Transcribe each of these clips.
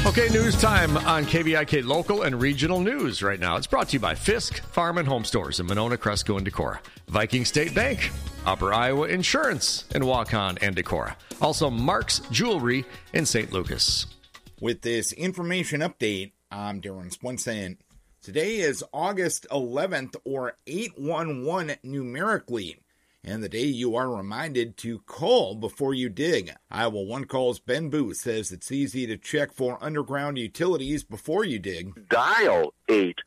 Okay, news time on KVIK Local and Regional News right now. It's brought to you by Fisk Farm and Home Stores in Monona, Cresco, and Decorah. Viking State Bank, Upper Iowa Insurance in Waukon and Decorah. Also, Mark's Jewelry in St. Lucas. With this information update, I'm Darren Swinson. Today is August 11th, or 811 numerically, and the day you are reminded to call before you dig. Iowa One Call's Ben Booth says it's easy to check for underground utilities before you dig. Dial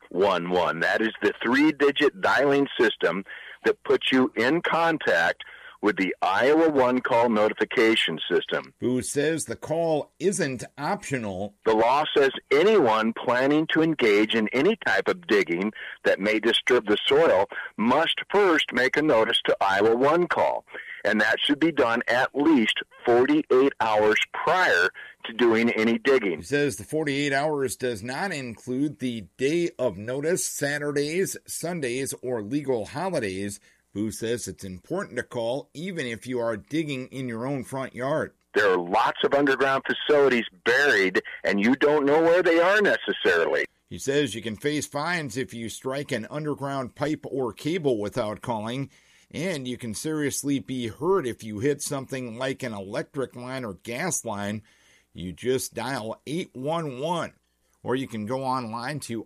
811. That is the 3-digit dialing system that puts you in contact with the Iowa One Call notification system. Booth says the call isn't optional. The law says anyone planning to engage in any type of digging that may disturb the soil must first make a notice to Iowa One Call, and that should be done at least 48 hours prior to doing any digging. He says the 48 hours does not include the day of notice, Saturdays, Sundays, or legal holidays. Booth says it's important to call even if you are digging in your own front yard. There are lots of underground facilities buried, and you don't know where they are necessarily. He says you can face fines if you strike an underground pipe or cable without calling, and you can seriously be hurt if you hit something like an electric line or gas line. You just dial 811. Or you can go online to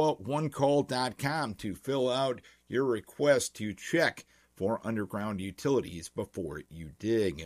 iowaonecall.com to fill out your request to check for underground utilities before you dig.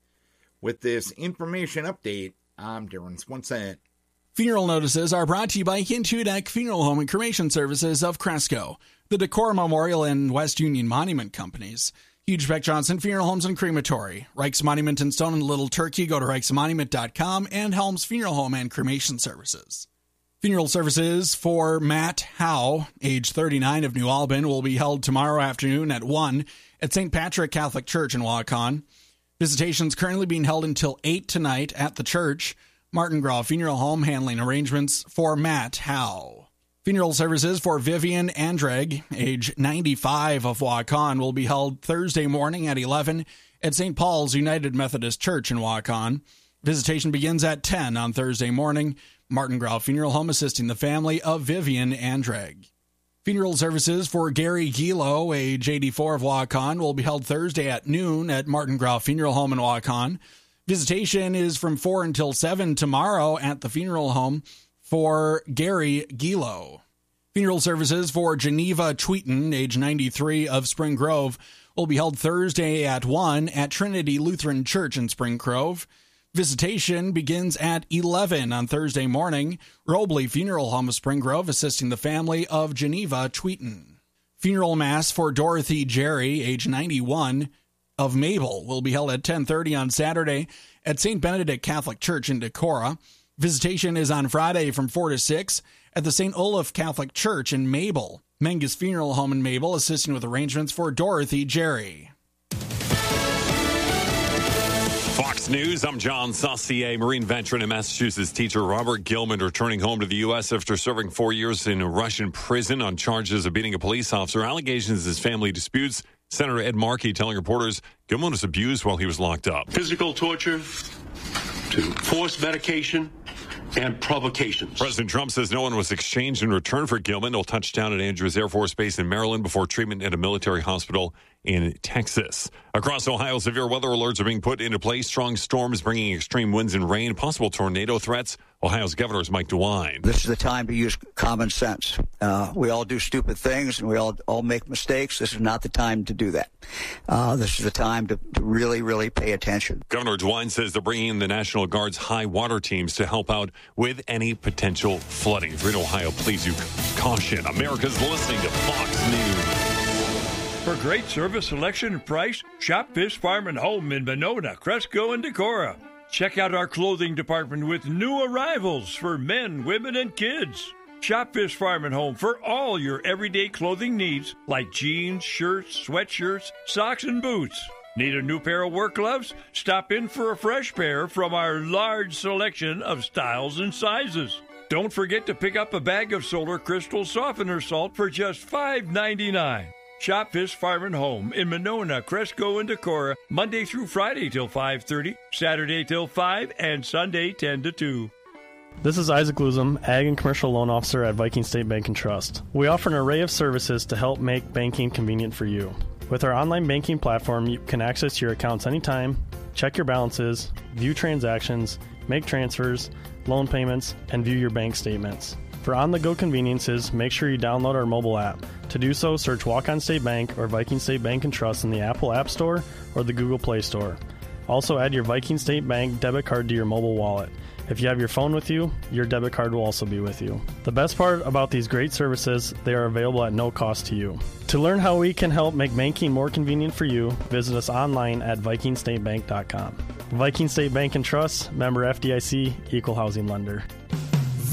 With this information update, I'm Darren Swinson. Funeral notices are brought to you by Kintudak Funeral Home and Cremation Services of Cresco, the Decorah Memorial and West Union Monument Companies, Hughes Beck Johnson Funeral Homes and Crematory, Reich's Monument in Stone and Little Turkey. Go to reichsmonument.com, and Helms Funeral Home and Cremation Services. Funeral services for Matt Howe, age 39, of New Albin, will be held tomorrow afternoon at 1 at St. Patrick Catholic Church in Waukon. Visitations currently being held until 8 tonight at the church. Martin Grau Funeral Home handling arrangements for Matt Howe. Funeral services for Vivian Andreg, age 95, of Waukon, will be held Thursday morning at 11 at St. Paul's United Methodist Church in Waukon. Visitation begins at 10 on Thursday morning. Martin Grau Funeral Home assisting the family of Vivian Andreg. Funeral services for Gary Gilo, age 84, of Waukon, will be held Thursday at noon at Martin Grau Funeral Home in Waukon. Visitation is from 4 until 7 tomorrow at the funeral home for Gary Gilo. Funeral services for Geneva Tweeton, age 93, of Spring Grove, will be held Thursday at 1 at Trinity Lutheran Church in Spring Grove. Visitation begins at 11 on Thursday morning. Robley Funeral Home of Spring Grove assisting the family of Geneva Tweeton. Funeral Mass for Dorothy Jerry, age 91, of Mabel, will be held at 10:30 on Saturday at St. Benedict Catholic Church in Decorah. Visitation is on Friday from 4 to 6 at the St. Olaf Catholic Church in Mabel. Mengus Funeral Home in Mabel assisting with arrangements for Dorothy Jerry. Fox News, I'm John Saucier. Marine veteran and Massachusetts teacher Robert Gilman returning home to the U.S. after serving 4 years in a Russian prison on charges of beating a police officer. Allegations his family disputes. Senator Ed Markey telling reporters Gilman was abused while he was locked up. Physical torture, to forced medication, and provocations. President Trump says no one was exchanged in return for Gilman. He'll touch down at Andrews Air Force Base in Maryland before treatment at a military hospital in Texas. Across Ohio, severe weather alerts are being put into place. Strong storms bringing extreme winds and rain, possible tornado threats. Ohio's Governor is Mike DeWine. This is the time to use common sense. We all do stupid things, and we all make mistakes. This is not the time to do that. This is the time to really, really pay attention. Governor DeWine says they're bringing in the National Guard's high water teams to help out with any potential flooding. If you're in Ohio, please use caution. America's listening to Fox News. For great service, selection, and price, shop Fisk Farm and Home in Monona, Cresco, and Decorah. Check out our clothing department with new arrivals for men, women, and kids. Shop Fisk Farm and Home for all your everyday clothing needs like jeans, shirts, sweatshirts, socks, and boots. Need a new pair of work gloves? Stop in for a fresh pair from our large selection of styles and sizes. Don't forget to pick up a bag of Solar Crystal Softener Salt for just $5.99. Shop Fisk Farm and Home in Monona, Cresco, and Decorah, Monday through Friday till 5:30, Saturday till 5, and Sunday 10 to 2. This is Isaac Luzum, Ag and Commercial Loan Officer at Viking State Bank and Trust. We offer an array of services to help make banking convenient for you. With our online banking platform, you can access your accounts anytime, check your balances, view transactions, make transfers, loan payments, and view your bank statements. For on-the-go conveniences, make sure you download our mobile app. To do so, search Walk-On State Bank or Viking State Bank and Trust in the Apple App Store or the Google Play Store. Also, add your Viking State Bank debit card to your mobile wallet. If you have your phone with you, your debit card will also be with you. The best part about these great services, they are available at no cost to you. To learn how we can help make banking more convenient for you, visit us online at vikingstatebank.com. Viking State Bank and Trust, member FDIC, equal housing lender.